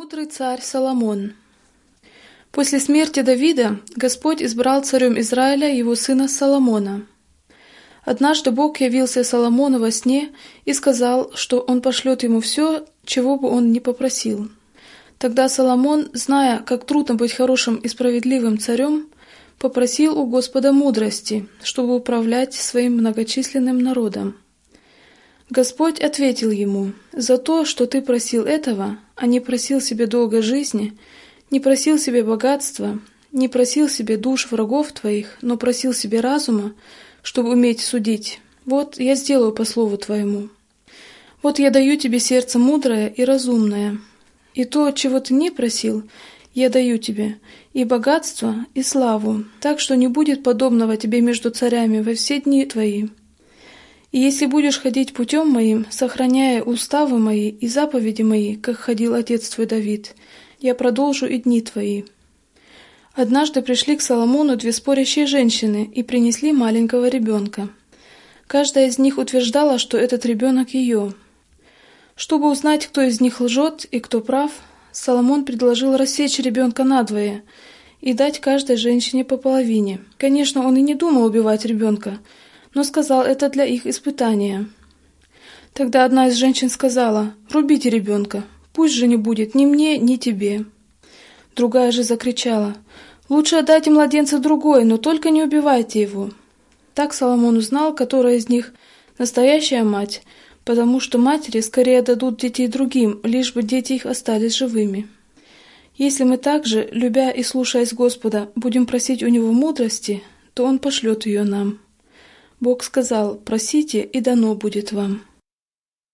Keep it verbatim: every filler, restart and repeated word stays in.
Мудрый царь Соломон. После смерти Давида Господь избрал царем Израиля его сына Соломона. Однажды Бог явился Соломону во сне и сказал, что он пошлет ему все, чего бы он ни попросил. Тогда Соломон, зная, как трудно быть хорошим и справедливым царем, попросил у Господа мудрости, чтобы управлять своим многочисленным народом. Господь ответил ему: «За то, что ты просил этого, а не просил себе долгой жизни, не просил себе богатства, не просил себе душ врагов твоих, но просил себе разума, чтобы уметь судить, вот я сделаю по слову твоему. Вот я даю тебе сердце мудрое и разумное, и то, чего ты не просил, я даю тебе, и богатство, и славу, так что не будет подобного тебе между царями во все дни твои. И если будешь ходить путем моим, сохраняя уставы мои и заповеди мои, как ходил отец твой Давид, я продолжу и дни твои». Однажды пришли к Соломону две спорящие женщины и принесли маленького ребенка. Каждая из них утверждала, что этот ребенок ее. Чтобы узнать, кто из них лжет и кто прав, Соломон предложил рассечь ребенка надвое и дать каждой женщине по половине. Конечно, он и не думал убивать ребенка, но сказал это для их испытания. Тогда одна из женщин сказала: «Рубите ребенка, пусть же не будет ни мне, ни тебе». Другая же закричала: «Лучше отдайте младенца другой, но только не убивайте его». Так Соломон узнал, которая из них настоящая мать, потому что матери скорее дадут детей другим, лишь бы дети их остались живыми. Если мы также, любя и слушаясь Господа, будем просить у Него мудрости, то Он пошлет ее нам. Бог сказал: «Просите, и дано будет вам».